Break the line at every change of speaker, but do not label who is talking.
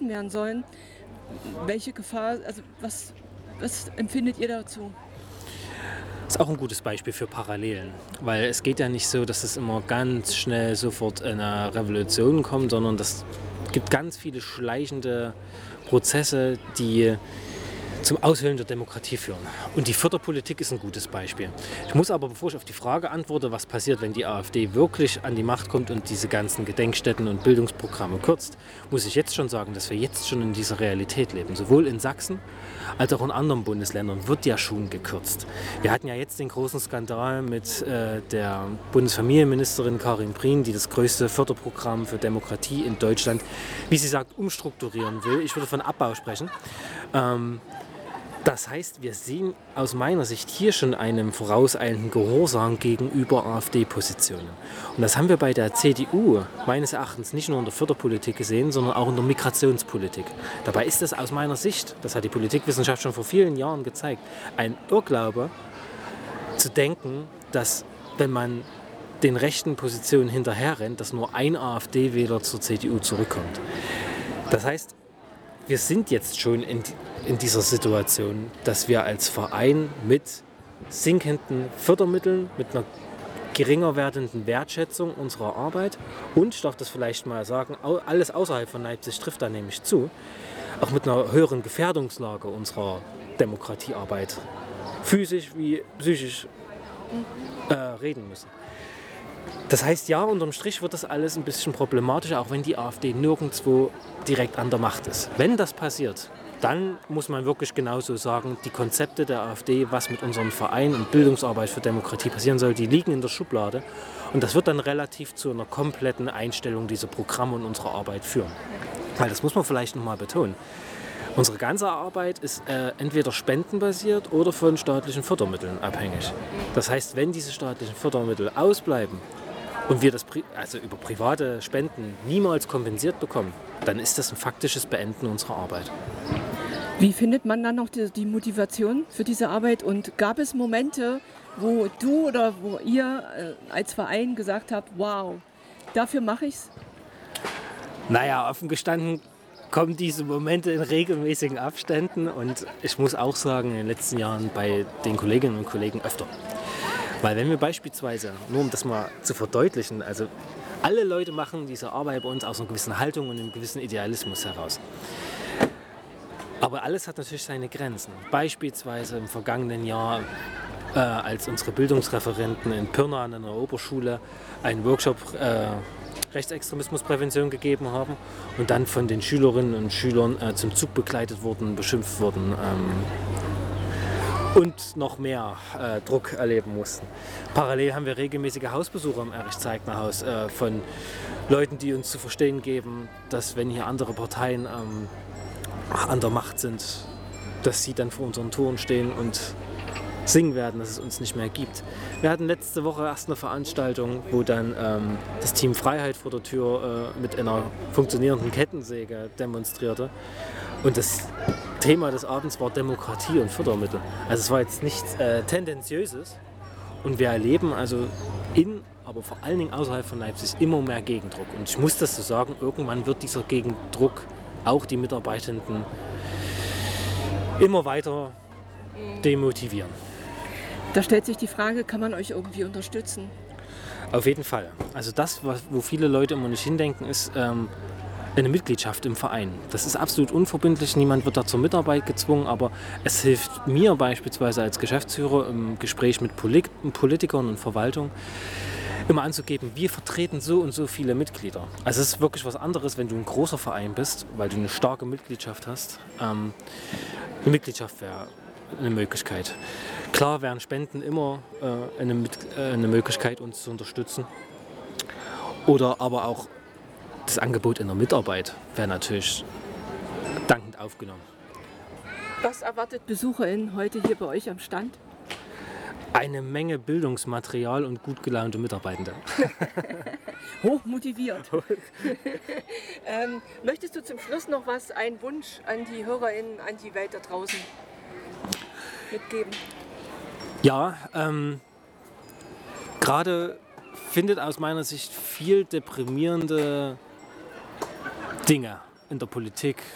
gestrichen werden sollen. Welche Gefahr, also was empfindet ihr dazu?
Das ist auch ein gutes Beispiel für Parallelen, weil es geht ja nicht so, dass es immer ganz schnell sofort eine Revolution kommt, sondern es gibt ganz viele schleichende Prozesse, die zum Aushöhlen der Demokratie führen. Und die Förderpolitik ist ein gutes Beispiel. Ich muss aber, bevor ich auf die Frage antworte, was passiert, wenn die AfD wirklich an die Macht kommt und diese ganzen Gedenkstätten und Bildungsprogramme kürzt, muss ich jetzt schon sagen, dass wir jetzt schon in dieser Realität leben. Sowohl in Sachsen als auch in anderen Bundesländern wird ja schon gekürzt. Wir hatten ja jetzt den großen Skandal mit der Bundesfamilienministerin Karin Prien, die das größte Förderprogramm für Demokratie in Deutschland, wie sie sagt, umstrukturieren will. Ich würde von Abbau sprechen. Das heißt, wir sehen aus meiner Sicht hier schon einen vorauseilenden Gehorsam gegenüber AfD-Positionen. Und das haben wir bei der CDU meines Erachtens nicht nur in der Förderpolitik gesehen, sondern auch in der Migrationspolitik. Dabei ist es aus meiner Sicht, das hat die Politikwissenschaft schon vor vielen Jahren gezeigt, ein Irrglaube zu denken, dass wenn man den rechten Positionen hinterherrennt, dass nur ein AfD-Wähler zur CDU zurückkommt. Das heißt, wir sind jetzt schon in dieser Situation, dass wir als Verein mit sinkenden Fördermitteln, mit einer geringer werdenden Wertschätzung unserer Arbeit und, ich darf das vielleicht mal sagen, alles außerhalb von Leipzig trifft da nämlich zu, auch mit einer höheren Gefährdungslage unserer Demokratiearbeit, physisch wie psychisch, reden müssen. Das heißt, ja, unterm Strich wird das alles ein bisschen problematisch, auch wenn die AfD nirgendwo direkt an der Macht ist. Wenn das passiert, dann muss man wirklich genauso sagen, die Konzepte der AfD, was mit unserem Verein und Bildungsarbeit für Demokratie passieren soll, die liegen in der Schublade. Und das wird dann relativ zu einer kompletten Einstellung dieser Programme und unserer Arbeit führen. Weil das muss man vielleicht nochmal betonen. Unsere ganze Arbeit ist entweder spendenbasiert oder von staatlichen Fördermitteln abhängig. Das heißt, wenn diese staatlichen Fördermittel ausbleiben und wir das also über private Spenden niemals kompensiert bekommen, dann ist das ein faktisches Beenden unserer Arbeit.
Wie findet man dann noch die Motivation für diese Arbeit? Und gab es Momente, wo du oder wo ihr als Verein gesagt habt, wow, dafür mache ich's?
Naja, offen gestanden kommen diese Momente in regelmäßigen Abständen und ich muss auch sagen, in den letzten Jahren bei den Kolleginnen und Kollegen öfter. Weil wenn wir beispielsweise, nur um das mal zu verdeutlichen, also alle Leute machen diese Arbeit bei uns aus einer gewissen Haltung und einem gewissen Idealismus heraus. Aber alles hat natürlich seine Grenzen. Beispielsweise im vergangenen Jahr, als unsere Bildungsreferenten in Pirna an einer Oberschule einen Workshop Rechtsextremismusprävention gegeben haben und dann von den Schülerinnen und Schülern zum Zug begleitet wurden, beschimpft wurden und noch mehr Druck erleben mussten. Parallel haben wir regelmäßige Hausbesuche im Erich-Zeigner-Haus von Leuten, die uns zu verstehen geben, dass wenn hier andere Parteien an der Macht sind, dass sie dann vor unseren Toren stehen und singen werden, dass es uns nicht mehr gibt. Wir hatten letzte Woche erst eine Veranstaltung, wo dann das Team Freiheit vor der Tür mit einer funktionierenden Kettensäge demonstrierte. Und das Thema des Abends war Demokratie und Fördermittel. Also es war jetzt nichts Tendenziöses. Und wir erleben also aber vor allen Dingen außerhalb von Leipzig immer mehr Gegendruck. Und ich muss das so sagen, irgendwann wird dieser Gegendruck auch die Mitarbeitenden immer weiter demotivieren.
Da stellt sich die Frage, kann man euch irgendwie unterstützen?
Auf jeden Fall. Also das, wo viele Leute immer nicht hindenken, ist eine Mitgliedschaft im Verein. Das ist absolut unverbindlich, niemand wird da zur Mitarbeit gezwungen, aber es hilft mir beispielsweise als Geschäftsführer im Gespräch mit Politikern und Verwaltung immer anzugeben, wir vertreten so und so viele Mitglieder. Also es ist wirklich was anderes, wenn du ein großer Verein bist, weil du eine starke Mitgliedschaft hast. Eine Mitgliedschaft wäre eine Möglichkeit. Klar wären Spenden immer eine Möglichkeit, uns zu unterstützen. Oder aber auch das Angebot in der Mitarbeit wäre natürlich dankend aufgenommen.
Was erwartet BesucherInnen heute hier bei euch am Stand?
Eine Menge Bildungsmaterial und gut gelaunte Mitarbeitende.
Hochmotiviert. Möchtest du zum Schluss noch einen Wunsch an die HörerInnen, an die Welt da draußen mitgeben?
Ja, gerade findet aus meiner Sicht viel deprimierende Dinge in der Politik,